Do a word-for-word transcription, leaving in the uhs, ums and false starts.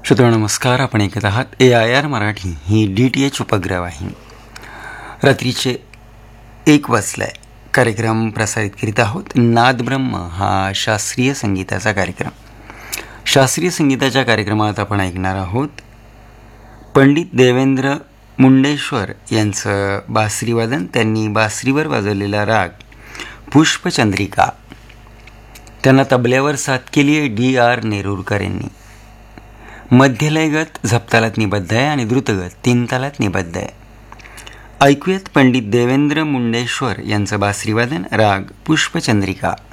श्रोतो नमस्कार. आपण ऐकत आहात ए I R Marathi he D T H उपग्रहवाहिनी. रात्रीचे एक वाजलाय. कार्यक्रम प्रसारित करीत आहोत. नादब्रह्म हा शास्त्रीय संगीताचा कार्यक्रम. शास्त्रीय संगीताच्या कार्यक्रमात आपण ऐकणार आहोत पंडित देवेंद्र मुंडेश्वर यांचं बासरीवादन. त्यांनी बासरीवर वाजवलेला राग पुष्पचंद्रिका. त्यांना तबल्यावर साथ केली आहे डी आर नेरुरकर यांनी. मध्यलयगत झपतालात निबद्ध आहे आणि द्रुतगत तीन तालात निबद्ध आहे. ऐकूयात पंडित देवेंद्र मुंडेश्वर यांचं बासरीवादन राग पुष्पचंद्रिका.